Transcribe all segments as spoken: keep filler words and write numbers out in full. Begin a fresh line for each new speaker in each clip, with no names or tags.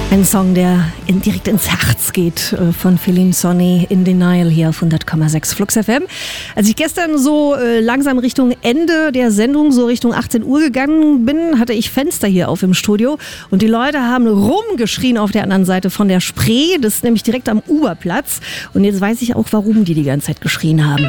Ein Song, der in, direkt ins Herz geht, äh, von Feline Sonny, In Denial hier auf hundert Komma sechs Flux F M. Als ich gestern so äh, langsam Richtung Ende der Sendung, so Richtung achtzehn Uhr gegangen bin, hatte ich Fenster hier auf im Studio und die Leute haben rumgeschrien auf der anderen Seite von der Spree, das ist nämlich direkt am Uberplatz. Und jetzt weiß ich auch, warum die die ganze Zeit geschrien haben.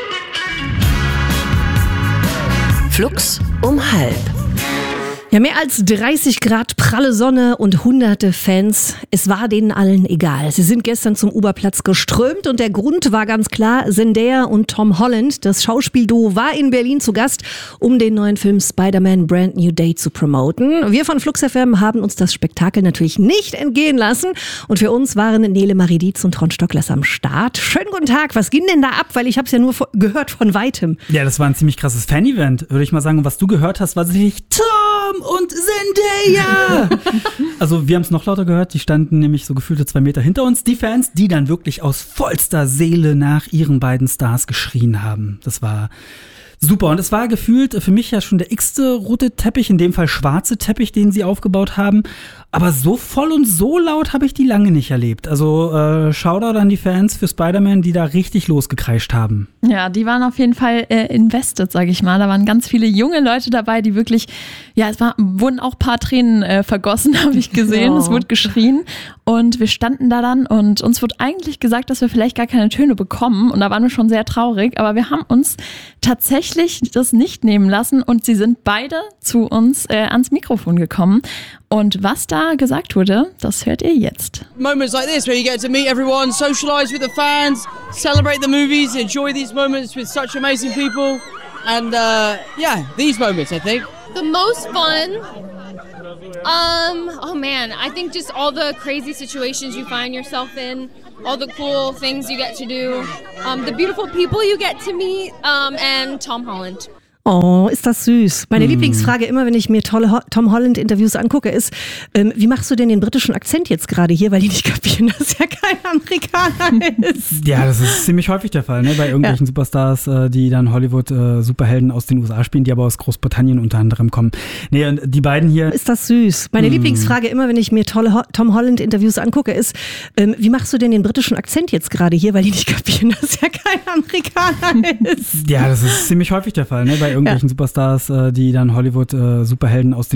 Flux um halb.
Ja, mehr als dreißig Grad pralle Sonne und hunderte Fans. Es war denen allen egal. Sie sind gestern zum Uberplatz geströmt und der Grund war ganz klar, Zendaya und Tom Holland, das Schauspielduo, war in Berlin zu Gast, um den neuen Film Spider-Man Brand New Day zu promoten. Wir von Flux F M haben uns das Spektakel natürlich nicht entgehen lassen und für uns waren Nele Marie Dietz und Ron Stockless am Start. Schönen guten Tag, was ging denn da ab? Weil ich habe es ja nur gehört von Weitem.
Ja, das war ein ziemlich krasses Fan-Event, würde ich mal sagen. Und was du gehört hast, war sicherlich Tom und Zendaya. Also wir haben es noch lauter gehört, die standen nämlich so gefühlte zwei Meter hinter uns. Die Fans, die dann wirklich aus vollster Seele nach ihren beiden Stars geschrien haben. Das war super. Und es war gefühlt für mich ja schon der x-te rote Teppich, in dem Fall schwarze Teppich, den sie aufgebaut haben. Aber so voll und so laut habe ich die lange nicht erlebt. Also äh, Shoutout an die Fans für Spider-Man, die da richtig losgekreischt haben.
Ja, die waren auf jeden Fall äh, invested, sage ich mal. Da waren ganz viele junge Leute dabei, die wirklich, ja, es war, wurden auch ein paar Tränen äh, vergossen, habe ich gesehen. Oh. Es wurde geschrien und wir standen da dann und uns wurde eigentlich gesagt, dass wir vielleicht gar keine Töne bekommen und da waren wir schon sehr traurig, aber wir haben uns tatsächlich das nicht nehmen lassen und sie sind beide zu uns äh, ans Mikrofon gekommen. Und was da gesagt wurde, das hört ihr jetzt.
Moments like this where you get to meet everyone, socialize with the fans, celebrate the movies, enjoy these moments with such amazing people. And uh, yeah, these moments, I think.
The most fun, um, oh man, I think just all the crazy situations you find yourself in, all the cool things you get to do, um, the beautiful people you get to meet, um, and Tom Holland.
Oh, ist das süß. Meine
Mm.
Lieblingsfrage immer, wenn ich mir tolle Ho- Tom Holland-Interviews angucke, ist, ähm, wie machst du denn den britischen Akzent jetzt gerade hier, weil die nicht kapieren, dass er kein Amerikaner ist.
Ja, das ist ziemlich häufig der Fall, ne? Bei irgendwelchen ja. Superstars, äh, die dann Hollywood-Superhelden äh, aus den U S A spielen, die aber aus Großbritannien unter anderem kommen. Nee, und die beiden hier...
Ist das süß. Meine mm. Lieblingsfrage immer, wenn ich mir tolle Ho- Tom Holland-Interviews angucke, ist, ähm, wie machst du denn den britischen Akzent jetzt gerade hier, weil die nicht kapieren, dass er kein Amerikaner ist.
Ja, das ist ziemlich häufig der Fall, ne? Bei irgendwelchen ja. Superstars, äh, die dann Hollywood-Superhelden aus den